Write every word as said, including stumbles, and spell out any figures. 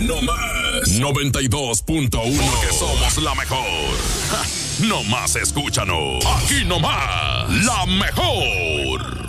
no más. noventa y dos punto uno. Porque somos la mejor. Ja, no más escúchanos. Aquí nomás. La mejor.